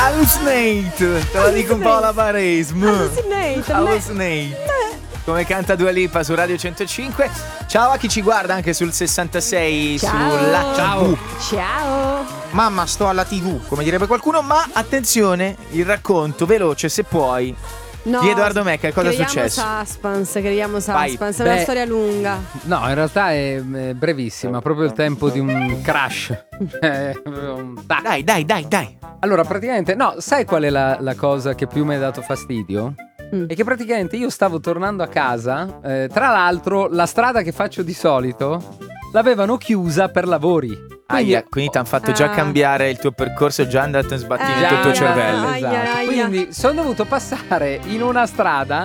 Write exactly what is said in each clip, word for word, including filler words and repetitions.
Hallucinate, te la dico un po' alla Baresm. Hallucinate. Hallucinate. Come canta Dua Lipa su Radio centocinque. Ciao a chi ci guarda anche sul sessantasei. Ciao. Sulla tivù. Ciao. Mamma, sto alla tivù, come direbbe qualcuno. Ma attenzione, il racconto veloce se puoi No, di Edoardo Mecca. Cosa è creiamo successo? Suspense, creiamo suspense, Vai. è una Beh, storia lunga. No, in realtà è è brevissima, proprio il tempo di un crash. Eh, dai. Dai, dai, dai, dai. Allora, praticamente, no, sai qual è la, la cosa che più mi ha dato fastidio? Mm. È che praticamente io stavo tornando a casa, eh, tra l'altro la strada che faccio di solito l'avevano chiusa per lavori. Quindi, Aia, quindi ti hanno fatto già Ah. cambiare il tuo percorso, è già andato in sbattimento Eh, il tuo aia, cervello. aia. esatto. Quindi sono dovuto passare in una strada,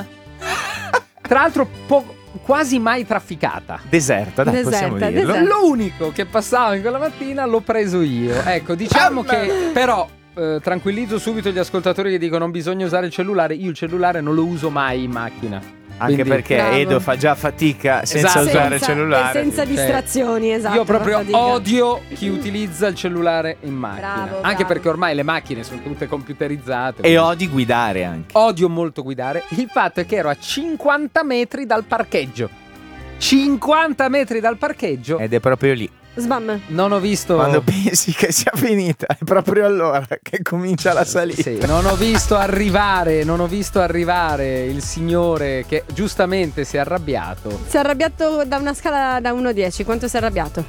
tra l'altro po- quasi mai trafficata. Deserta, dai, Deserta, possiamo dirlo. deserta. L'unico che passava in quella mattina l'ho preso io. Ecco, diciamo Mamma. che però eh, tranquillizzo subito gli ascoltatori che dicono non bisogna usare il cellulare. Io il cellulare non lo uso mai in macchina. Anche Quindi- perché Bravo. Edo fa già fatica senza Esatto. usare il Senza- cellulare. e senza Cioè, distrazioni, esatto. Io proprio fa fatica. odio chi utilizza il cellulare in macchina. Bravo, Anche bravo. perché ormai le macchine sono tutte computerizzate. E quindi odi guidare anche. odio molto guidare. Il fatto è che ero a cinquanta metri dal parcheggio. cinquanta metri dal parcheggio. Ed è proprio lì. Sbam. Non ho visto. Quando pensi che sia finita, è proprio allora che comincia la salita. Sì, non ho visto arrivare, non ho visto arrivare il signore che giustamente si è arrabbiato. Si è arrabbiato da una scala da uno a dieci. Quanto si è arrabbiato?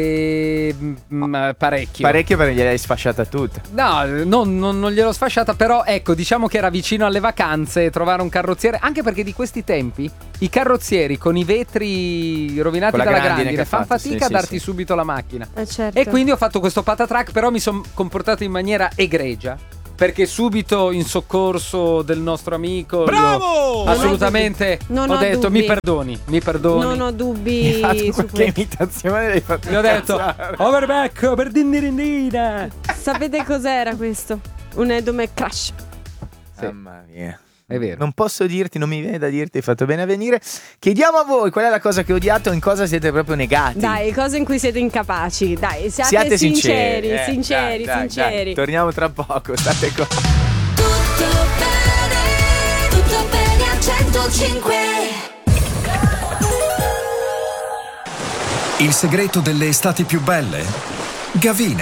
E mm, parecchio. Parecchio perché gliel'hai sfasciata tutta. No, non, non, non gliel'ho sfasciata, però ecco, diciamo che era vicino alle vacanze e trovare un carrozziere, anche perché di questi tempi i carrozzieri con i vetri rovinati Con la dalla grandine grandine che ha fanno fatto, fatica sì, a sì, darti sì. subito la macchina. Eh, certo. E quindi ho fatto questo patatrack, però mi sono comportato in maniera egregia, perché subito in soccorso del nostro amico Bravo! lo- assolutamente Non ho ho detto dubbi. mi perdoni, mi perdoni. Non ho Mi hai dubbi fatto su qualche questo. imitazione, l'hai fatto Gli ho detto incazzare. overback per dindirindina. Sapete cos'era questo? Un Edo McCrash. Sì. Mamma mia. È vero. Non posso dirti, non mi viene da dirti, hai fatto bene a venire. Chiediamo a voi qual è la cosa che odiate o in cosa siete proprio negati. Dai, cose in cui siete incapaci. Dai, siate, Siate sinceri, sinceri, eh, sinceri, dai, dai, sinceri. dai. Torniamo tra poco, state con. Tutto bene, tutto bene al centocinque. Il segreto delle estati più belle? Gavina.